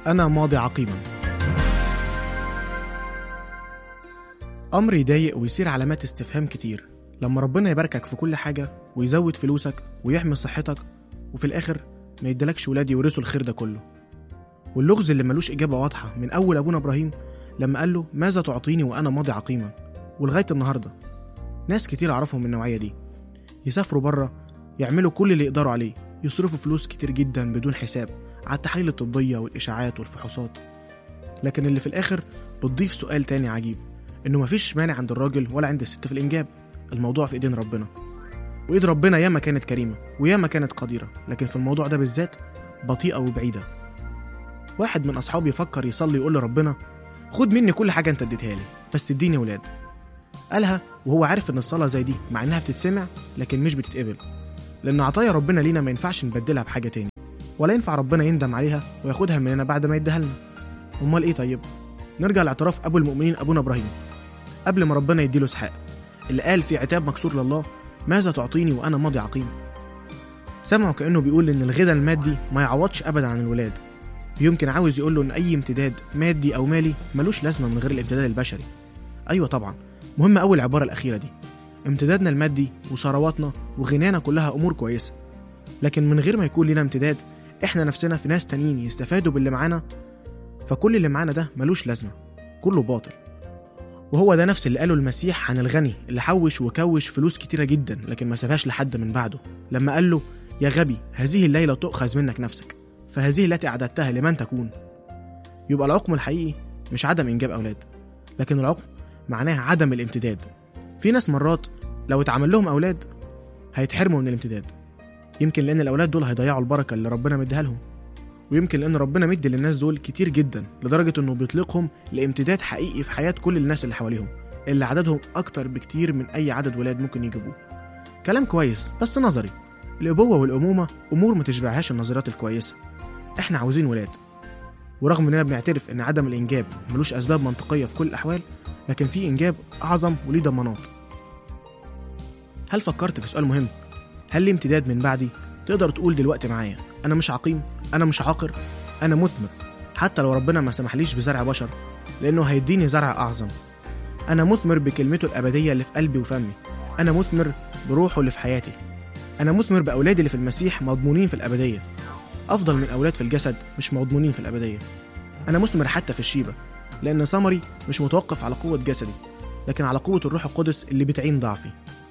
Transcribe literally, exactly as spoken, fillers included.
أنا ماضي عقيما. أمر يضايق ويصير علامات استفهام كتير لما ربنا يباركك في كل حاجة ويزود فلوسك ويحمي صحتك، وفي الآخر ما يدلكش ولاد يورثوا الخير ده كله. واللغز اللي ملوش إجابة واضحة من أول أبونا إبراهيم لما قال له ماذا تعطيني وأنا ماضي عقيما، ولغاية النهاردة ناس كتير أعرفهم من النوعية دي، يسافروا بره يعملوا كل اللي يقدروا عليه، يصرفوا فلوس كتير جدا بدون حساب على التحاليل الطبية والإشاعات والفحوصات، لكن اللي في الآخر بتضيف سؤال تاني عجيب، إنه مفيش مانع عند الراجل ولا عند الست في الإنجاب، الموضوع في إيدين ربنا. وإيد ربنا ياما كانت كريمة وياما كانت قديرة، لكن في الموضوع ده بالذات بطيئة وبعيدة. واحد من أصحابي يفكر يصلي يقول لربنا خد مني كل حاجة أنت اديتها لي بس اديني ولاد. قالها وهو عارف إن الصلاة زي دي مع إنها بتتسمع لكن مش بتتقبل، لأن عطايا ربنا لينا ما ينفعش نبدلها بحاجة تاني، ولا ينفع ربنا يندم عليها وياخدها مننا بعد ما يديها لنا. أمال إيه؟ طيب نرجع لاعتراف أبو المؤمنين أبونا إبراهيم قبل ما ربنا يديله إسحاق، اللي قال في عتاب مكسور لله ماذا تعطيني وأنا ماضي عقيم. سمعه كأنه بيقول إن الغذاء المادي ما يعوضش أبدا عن الولاد. يمكن عاوز يقول له إن أي امتداد مادي أو مالي ملوش لازمة من غير الامتداد البشري. أيوة طبعا مهمة أول العبارة الأخيرة دي، امتدادنا المادي وثرواتنا وغنانا كلها أمور كويسة، لكن من غير ما يكون لنا امتداد إحنا نفسنا في ناس تانيين يستفادوا باللي معانا، فكل اللي معانا ده ملوش لازمة، كله باطل. وهو ده نفس اللي قاله المسيح عن الغني اللي حوش وكوش فلوس كتيرة جدا لكن ما سابهاش لحد من بعده، لما قال له يا غبي هذه الليلة تؤخذ منك نفسك فهذه التي أعددتها لمن تكون. يبقى العقم الحقيقي مش عدم إنجاب أولاد، لكن العقم معناها عدم الامتداد. في ناس مرات لو اتعمل لهم أولاد هيتحرموا من الامتداد، يمكن لأن الأولاد دول هيضيعوا البركة اللي ربنا مديها لهم، ويمكن لأن ربنا مدي للناس دول كتير جدا لدرجة أنه بيطلقهم لامتداد حقيقي في حياة كل الناس اللي حواليهم اللي عددهم أكتر بكتير من أي عدد ولاد ممكن يجيبوه. كلام كويس بس نظري. الأبوة والأمومة أمور ما تشبعهاش النظريات الكويسة. إحنا عاوزين ولاد، ورغم أننا بنعترف أن عدم الإنجاب ملوش أسباب منطقية في كل الأحوال، لكن في إنجاب أعظم وليه ضمانات. هل فكرت في سؤال مهم؟ هل لي امتداد من بعدي؟ تقدر تقول دلوقتي معايا أنا مش عقيم، أنا مش عاقر، أنا مثمر، حتى لو ربنا ما سمحليش بزرع بشر لأنه هيديني زرع أعظم. أنا مثمر بكلمته الأبدية اللي في قلبي وفمي، أنا مثمر بروحه اللي في حياتي، أنا مثمر بأولادي اللي في المسيح مضمونين في الأبدية، أفضل من أولاد في الجسد مش مضمونين في الأبدية. أنا مثمر حتى في الشيبة، لأن ثمري مش متوقف على قوة جسدي لكن على قوة الروح القدس اللي بتعين ضعفي.